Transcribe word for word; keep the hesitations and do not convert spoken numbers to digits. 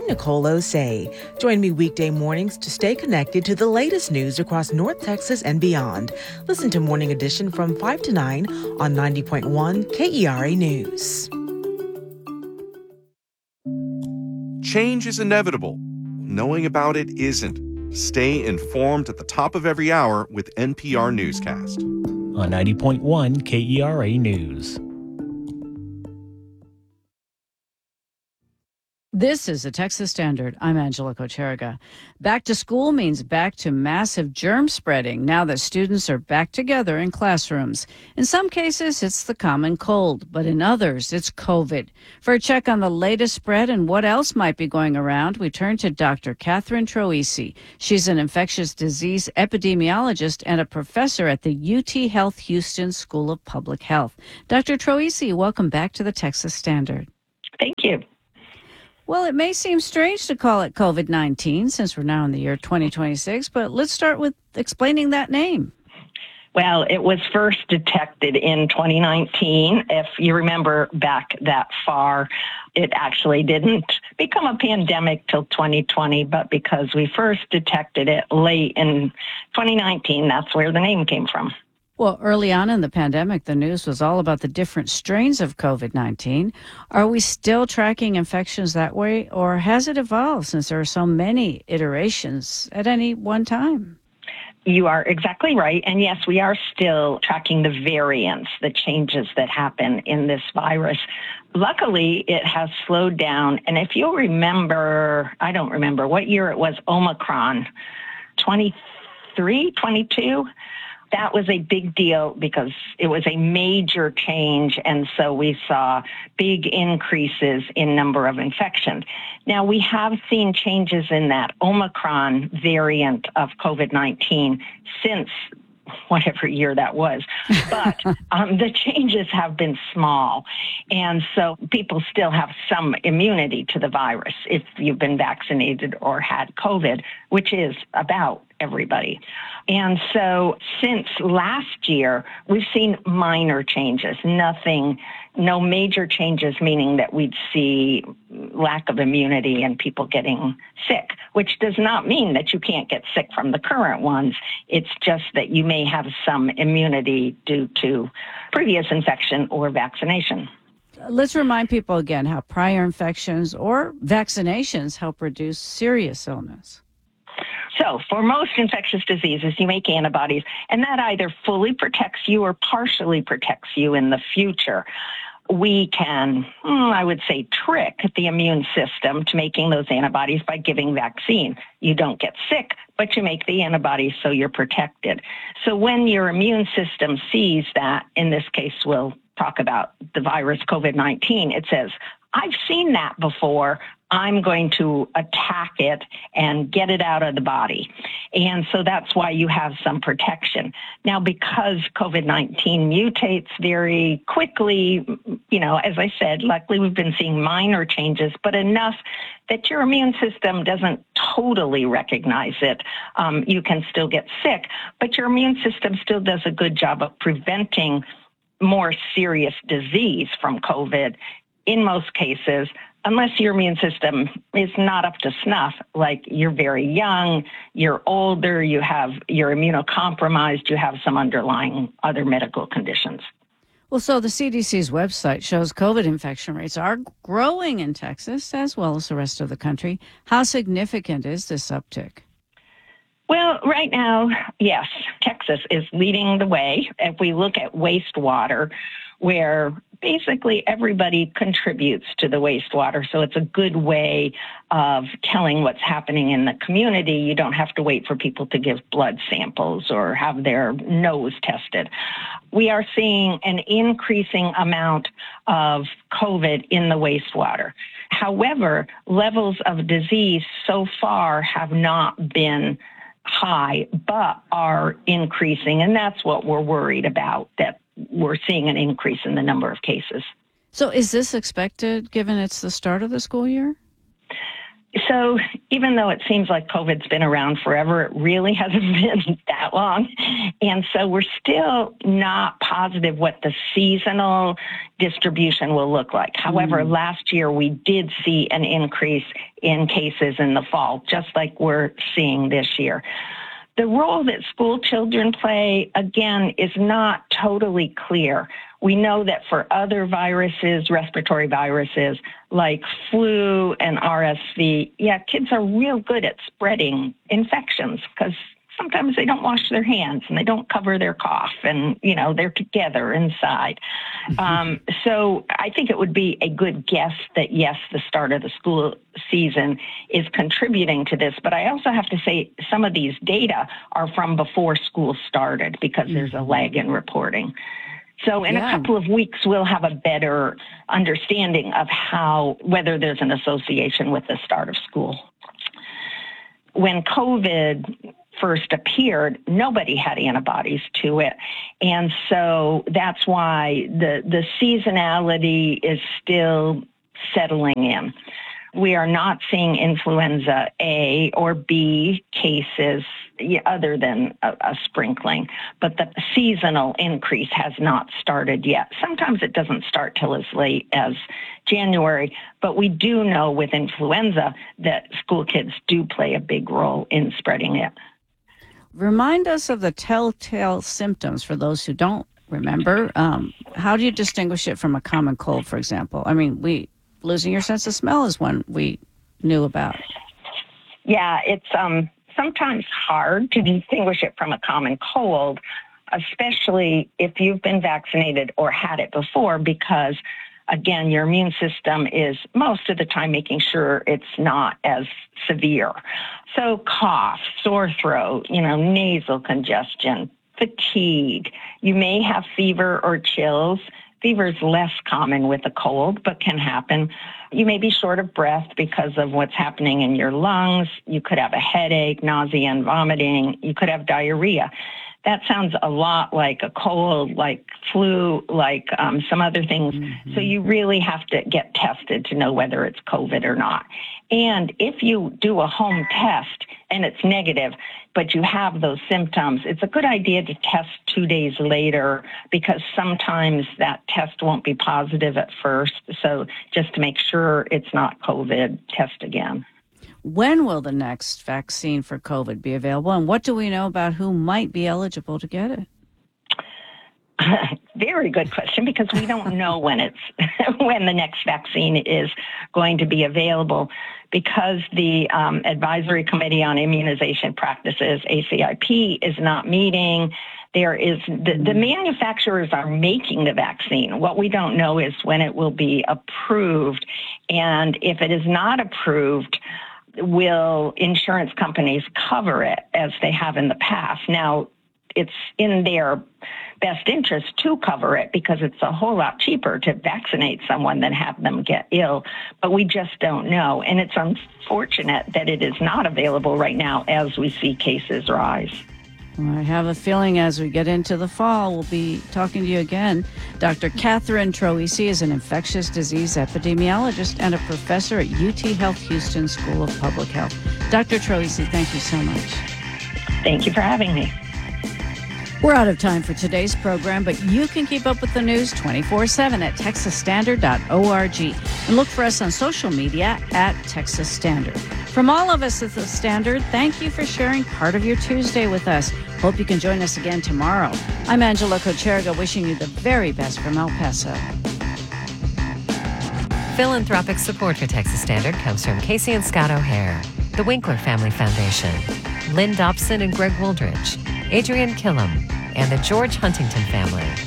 Nicole Osei. Join me weekday mornings to stay connected to the latest news across North Texas and beyond. Listen to Morning Edition from five to nine on ninety point one K E R A News. Change is inevitable. Knowing about it isn't. Stay informed at the top of every hour with N P R Newscast. On ninety point one K E R A News. This is the Texas Standard. I'm Angela Kocheriga. Back to school means back to massive germ spreading now that students are back together in classrooms. In some cases, it's the common cold, but in others, it's COVID. For a check on the latest spread and what else might be going around, we turn to Doctor Catherine Troisi. She's an infectious disease epidemiologist and a professor at the U T Health Houston School of Public Health. Doctor Troisi, welcome back to the Texas Standard. Thank you. Well, it may seem strange to call it COVID nineteen since we're now in the year twenty twenty-six, but let's start with explaining that name. Well, it was first detected in twenty nineteen. If you remember back that far, it actually didn't become a pandemic till twenty twenty, but because we first detected it late in twenty nineteen, that's where the name came from. Well, early on in the pandemic, the news was all about the different strains of COVID nineteen. Are we still tracking infections that way, or has it evolved since there are so many iterations at any one time? You are exactly right. And yes, we are still tracking the variants, the changes that happen in this virus. Luckily, it has slowed down. And if you'll remember, I don't remember what year it was, Omicron, twenty-three, twenty-two. That was a big deal because it was a major change, and so we saw big increases in number of infections. Now, we have seen changes in that Omicron variant of COVID nineteen since whatever year that was, but um, the changes have been small, and so people still have some immunity to the virus if you've been vaccinated or had COVID, which is about everybody. And so since last year, we've seen minor changes, nothing, no major changes, meaning that we'd see lack of immunity and people getting sick, which does not mean that you can't get sick from the current ones. It's just that you may have some immunity due to previous infection or vaccination. Let's remind people again how prior infections or vaccinations help reduce serious illness. So for most infectious diseases, you make antibodies, and that either fully protects you or partially protects you in the future. We can, I would say, trick the immune system to making those antibodies by giving vaccine. You don't get sick, but you make the antibodies so you're protected. So when your immune system sees that, in this case, we'll talk about the virus COVID nineteen, it says, I've seen that before. I'm going to attack it and get it out of the body. And so that's why you have some protection. Now, because COVID nineteen mutates very quickly, you know, as I said, luckily we've been seeing minor changes, but enough that your immune system doesn't totally recognize it. Um, you can still get sick, but your immune system still does a good job of preventing more serious disease from COVID in most cases, unless your immune system is not up to snuff, like you're very young, you're older, you have, you're immunocompromised, you have some underlying other medical conditions. Well, so the C D C's website shows COVID infection rates are growing in Texas as well as the rest of the country. How significant is this uptick? Well, right now, yes, Texas is leading the way. If we look at wastewater, where basically everybody contributes to the wastewater, so it's a good way of telling what's happening in the community. You don't have to wait for people to give blood samples or have their nose tested. We are seeing an increasing amount of COVID in the wastewater. However, levels of disease so far have not been high, but are increasing, and that's what we're worried about, that we're seeing an increase in the number of cases. So is this expected, given it's the start of the school year? So even though it seems like COVID's been around forever, it really hasn't been that long. And so we're still not positive what the seasonal distribution will look like. However, mm. last year we did see an increase in cases in the fall, just like we're seeing this year. The role that school children play, again, is not totally clear. We know that for other viruses, respiratory viruses, like flu and R S V, yeah, kids are real good at spreading infections because sometimes they don't wash their hands and they don't cover their cough and, you know, they're together inside. Mm-hmm. Um, so I think it would be a good guess that, yes, the start of the school season is contributing to this. But I also have to say some of these data are from before school started because mm-hmm. there's a lag in reporting. So in yeah. a couple of weeks, we'll have a better understanding of how, whether there's an association with the start of school. When COVID first appeared, nobody had antibodies to it. And so that's why the, the seasonality is still settling in. We are not seeing influenza A or B cases other than a, a sprinkling, but the seasonal increase has not started yet. Sometimes it doesn't start till as late as January, but we do know with influenza that school kids do play a big role in spreading it. Remind us of the telltale symptoms for those who don't remember. Um, how do you distinguish it from a common cold, for example? I mean, we losing your sense of smell is one we knew about. Yeah, it's um, sometimes hard to distinguish it from a common cold, especially if you've been vaccinated or had it before, because, again, your immune system is most of the time making sure it's not as severe. So cough, sore throat, you know, nasal congestion, fatigue. You may have fever or chills. Fever is less common with a cold, but can happen. You may be short of breath because of what's happening in your lungs. You could have a headache, nausea, and vomiting. You could have diarrhea. That sounds a lot like a cold, like flu, like um, some other things. Mm-hmm. So you really have to get tested to know whether it's COVID or not. And if you do a home test and it's negative, but you have those symptoms, it's a good idea to test two days later because sometimes that test won't be positive at first. So just to make sure it's not COVID, test again. When will the next vaccine for COVID be available, and what do we know about who might be eligible to get it? Very good question, because we don't know when it's when the next vaccine is going to be available, because the um, Advisory Committee on Immunization Practices, A C I P, is not meeting. There is the, the manufacturers are making the vaccine. What we don't know is when it will be approved, and if it is not approved, will insurance companies cover it as they have in the past? Now, it's in their best interest to cover it because it's a whole lot cheaper to vaccinate someone than have them get ill, but we just don't know. And it's unfortunate that it is not available right now as we see cases rise. I have a feeling as we get into the fall, we'll be talking to you again. Doctor Catherine Troisi is an infectious disease epidemiologist and a professor at U T Health Houston School of Public Health. Doctor Troisi, thank you so much. Thank you for having me. We're out of time for today's program, but you can keep up with the news twenty-four seven at texas standard dot org and look for us on social media at Texas Standard. From all of us at the Standard, thank you for sharing part of your Tuesday with us. Hope you can join us again tomorrow. I'm Angela Kocherga, wishing you the very best from El Paso. Philanthropic support for Texas Standard comes from Casey and Scott O'Hare, the Winkler Family Foundation, Lynn Dobson and Greg Wooldridge, Adrian Killam, and the George Huntington family.